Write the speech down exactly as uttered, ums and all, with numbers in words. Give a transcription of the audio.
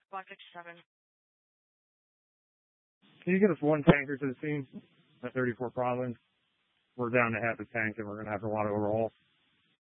one fifty-seven. Can you get us one tanker to the scene at thirty-four Providence? We're down to half a tank and we're going to have a lot of overhaul.